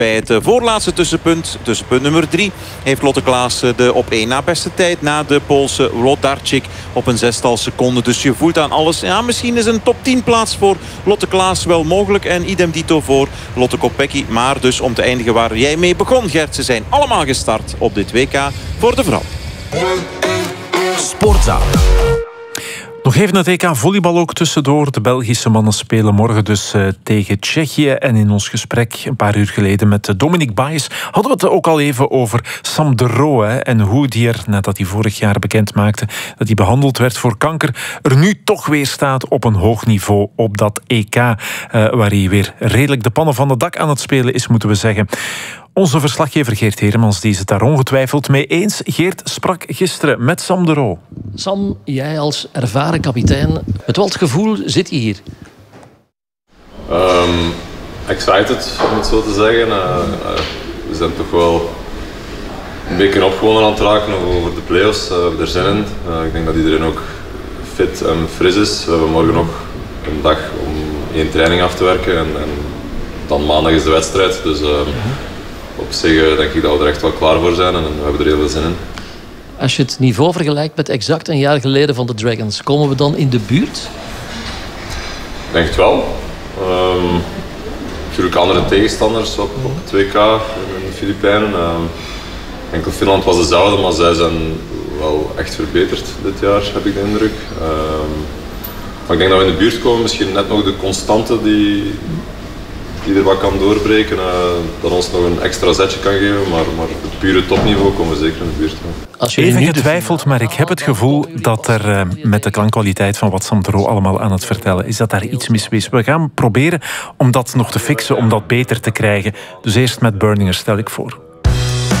Bij het voorlaatste tussenpunt nummer 3, heeft Lotte Klaassen de op 1 na beste tijd na de Poolse Wlodarczyk op een 6-tal seconden. Dus je voelt aan alles, ja, misschien is een top 10 plaats voor Lotte Klaassen wel mogelijk. En idem dito voor Lotte Kopecky. Maar dus om te eindigen waar jij mee begon, Gert, ze zijn allemaal gestart op dit WK voor de vrouw. Sportzaal. Nog even het EK volleybal ook tussendoor. De Belgische mannen spelen morgen dus tegen Tsjechië. En in ons gesprek een paar uur geleden met Dominique Baes hadden we het ook al even over Sam de Roo. En hoe die er, nadat hij vorig jaar bekend maakte dat hij behandeld werd voor kanker, er nu toch weer staat op een hoog niveau op dat EK. Waar hij weer redelijk de pannen van het dak aan het spelen is, moeten we zeggen. Onze verslaggever Geert Heremans die is het daar ongetwijfeld mee eens. Geert sprak gisteren met Sam de Roo. Sam, jij als ervaren kapitein, met welk gevoel zit je hier? Excited, om het zo te zeggen. We zijn toch wel een beetje opgewonden aan het raken over de play-offs. We hebben er zin in. Ik denk dat iedereen ook fit en fris is. We hebben morgen nog een dag om 1 training af te werken en dan maandag is de wedstrijd. Dus op zich denk ik dat we er echt wel klaar voor zijn en we hebben er heel veel zin in. Als je het niveau vergelijkt met exact een jaar geleden van de Dragons, komen we dan in de buurt? Ik denk het wel. Natuurlijk andere tegenstanders op het WK in de Filipijnen. Enkel Finland was dezelfde, maar zij zijn wel echt verbeterd dit jaar, heb ik de indruk. Maar ik denk dat we in de buurt komen, misschien net nog de constante die er wat kan doorbreken, dat ons nog een extra zetje kan geven, maar het pure topniveau komen we zeker in de buurt. Even getwijfeld, maar ik heb het gevoel dat er met de klankkwaliteit van wat Sam de Roo allemaal aan het vertellen is, dat daar iets mis is. We gaan proberen om dat nog te fixen, om dat beter te krijgen. Dus eerst met Burninger, stel ik voor.